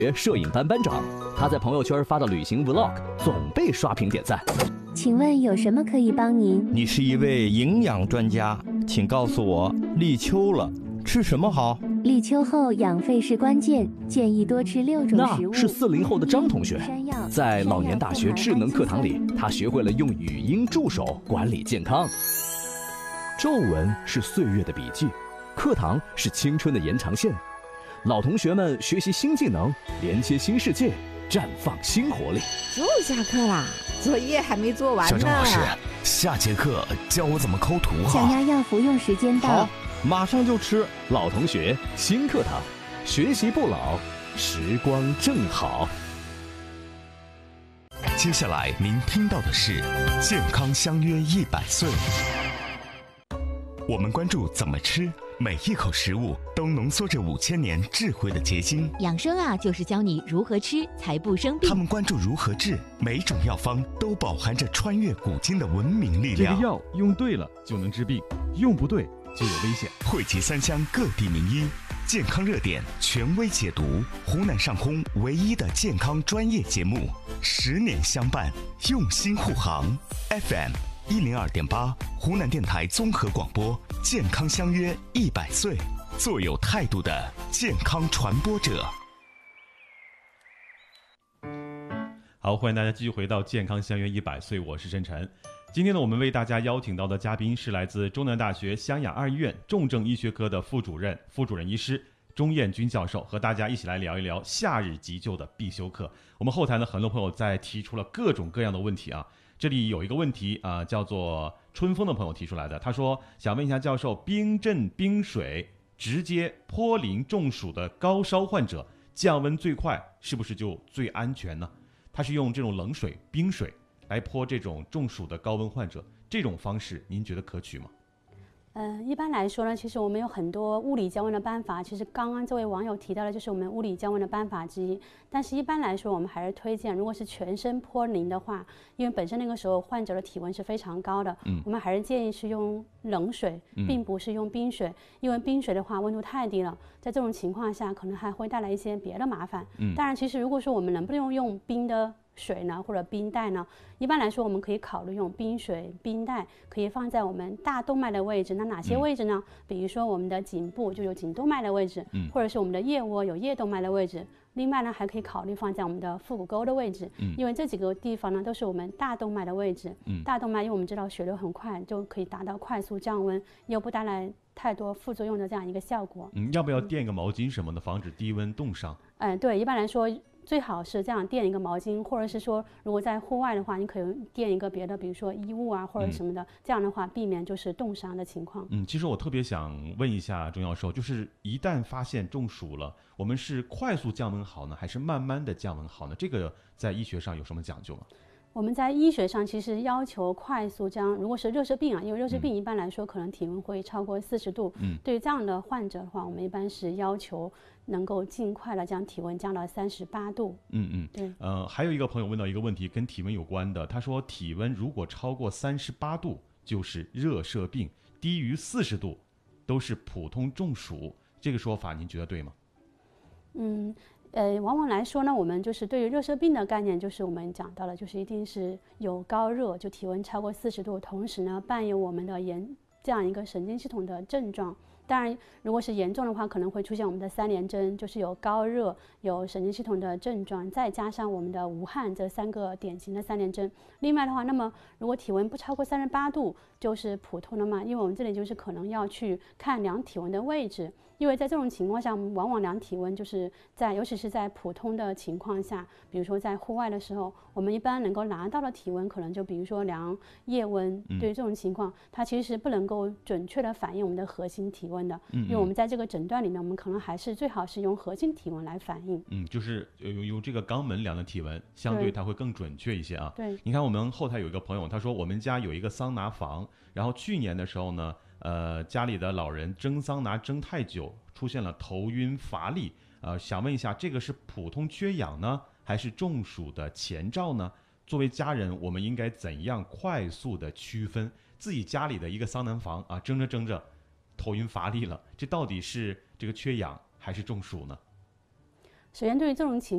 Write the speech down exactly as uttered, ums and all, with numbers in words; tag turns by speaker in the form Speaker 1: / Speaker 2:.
Speaker 1: 摄影班班长，他在朋友圈发的旅行 vlog 总被刷屏点赞。
Speaker 2: 请问有什么可以帮您？
Speaker 3: 你是一位营养专家，请告诉我，立秋了，吃什么好？
Speaker 2: 立秋后养肺是关键，建议多吃六种食物。
Speaker 1: 那是四零后的张同学，在老年大学智能课堂里，他学会了用语音助手管理健康。皱纹是岁月的笔记，课堂是青春的延长线。老同学们学习新技能，连接新世界，绽放新活力。
Speaker 4: 就下课啦，作业还没做完呢。
Speaker 5: 小张老师，下节课教我怎么抠图哈。
Speaker 2: 小鸭要服用时间到。
Speaker 3: 好，马上就吃。
Speaker 1: 老同学，新课堂，学习不老，时光正好。
Speaker 5: 接下来您听到的是健康相约一百岁。我们关注怎么吃，每一口食物都浓缩着五千年智慧的结晶。
Speaker 6: 养生啊，就是教你如何吃才不生病。
Speaker 5: 他们关注如何治，每种药方都饱含着穿越古今的文明力量。
Speaker 7: 这个药用对了就能治病，用不对就有危险。
Speaker 5: 汇集三湘各地名医，健康热点权威解读，湖南上空唯一的健康专业节目，十年相伴，用心护航。F M 一零二点八，湖南电台综合广播，健康相约一百岁，做有态度的健康传播者。
Speaker 8: 好，欢迎大家继续回到健康相约一百岁，我是申晨。今天呢，我们为大家邀请到的嘉宾是来自中南大学湘雅二医院重症医学科的副主任、副主任医师钟彦军教授，和大家一起来聊一聊夏日急救的必修课。我们后台呢，很多朋友在提出了各种各样的问题啊。这里有一个问题啊、呃，叫做春风的朋友提出来的，他说想问一下教授，冰镇冰水直接泼淋中暑的高烧患者，降温最快，是不是就最安全呢？他是用这种冷水、冰水来泼这种中暑的高温患者，这种方式您觉得可取吗？
Speaker 9: 呃，一般来说呢，其实我们有很多物理降温的办法。其实刚刚这位网友提到的就是我们物理降温的办法之一。但是一般来说，我们还是推荐，如果是全身泼淋的话，因为本身那个时候患者的体温是非常高的，嗯，我们还是建议是用冷水，并不是用冰水，嗯、因为冰水的话温度太低了，在这种情况下可能还会带来一些别的麻烦。嗯，当然，其实如果说我们能不能用冰的水呢，或者冰袋呢？一般来说，我们可以考虑用冰水、冰袋，可以放在我们大动脉的位置。那哪些位置呢？嗯、比如说我们的颈部就有颈动脉的位置，嗯、或者是我们的腋窝有腋动脉的位置。另外呢，还可以考虑放在我们的腹股沟的位置，嗯、因为这几个地方呢都是我们大动脉的位置。嗯、大动脉，因为我们知道血流很快，就可以达到快速降温，又不带来太多副作用的这样一个效果。
Speaker 8: 嗯，要不要垫一个毛巾什么的，防止低温冻伤？
Speaker 9: 嗯，对，一般来说。最好是这样垫一个毛巾，或者是说，如果在户外的话，你可以垫一个别的，比如说衣物啊或者什么的，嗯、这样的话避免就是冻伤的情况。
Speaker 8: 嗯，其实我特别想问一下钟教授，就是一旦发现中暑了，我们是快速降温好呢，还是慢慢的降温好呢？这个在医学上有什么讲究吗？
Speaker 9: 我们在医学上其实要求快速降，如果是热射病啊，因为热射病一般来说可能体温会超过四十度，嗯，对于这样的患者的话，我们一般是要求能够尽快的将体温降到三十八度。
Speaker 8: 嗯嗯，
Speaker 9: 对。
Speaker 8: 呃，还有一个朋友问到一个问题，跟体温有关的，他说体温如果超过三十八度就是热射病，低于四十度都是普通中暑，这个说法您觉得对吗？
Speaker 9: 嗯。呃，往往来说呢，我们就是对于热射病的概念，就是我们讲到了，就是一定是有高热，就体温超过四十度，同时呢伴有我们的严这样一个神经系统的症状。当然，如果是严重的话，可能会出现我们的三联征，就是有高热、有神经系统的症状，再加上我们的无汗这三个典型的三联征。另外的话，那么如果体温不超过三十八度，就是普通的嘛，因为我们这里就是可能要去看量体温的位置。因为在这种情况下，我们往往量体温就是在，尤其是在普通的情况下，比如说在户外的时候，我们一般能够拿到的体温，可能就比如说量腋温。嗯、对于这种情况，它其实是不能够准确的反映我们的核心体温的。嗯嗯，因为我们在这个诊断里面，我们可能还是最好是用核心体温来反映。
Speaker 8: 嗯，就是用用这个肛门量的体温，相对它会更准确一些啊。
Speaker 9: 对，
Speaker 8: 你看我们后台有一个朋友，他说我们家有一个桑拿房，然后去年的时候呢。呃，家里的老人蒸桑拿蒸太久，出现了头晕乏力，呃，想问一下，这个是普通缺氧呢，还是中暑的前兆呢？作为家人，我们应该怎样快速的区分自己家里的一个桑拿房啊，蒸着蒸着，头晕乏力了，这到底是这个缺氧还是中暑呢？
Speaker 9: 首先对于这种情